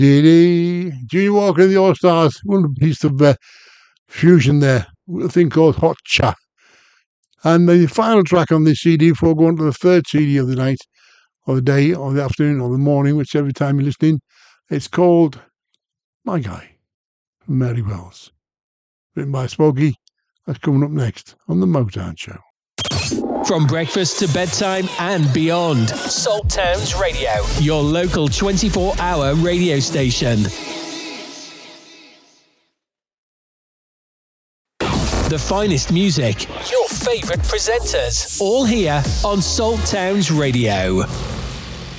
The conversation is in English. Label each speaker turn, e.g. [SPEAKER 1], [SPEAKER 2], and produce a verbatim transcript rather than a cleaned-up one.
[SPEAKER 1] Diddy. Junior Walker and the All Stars. One piece of uh, fusion there. A thing called Hot Cha. And the final track on this C D before going to the third C D of the night, or the day, or the afternoon, or the morning, whichever time you're listening. It's called My Guy from Mary Wells. Written by Smokey. That's coming up next on The Motown Show.
[SPEAKER 2] From breakfast to bedtime and beyond, Salt Towns Radio, your local twenty-four hour radio station. The finest music, your favourite presenters, all here on Salt Towns Radio.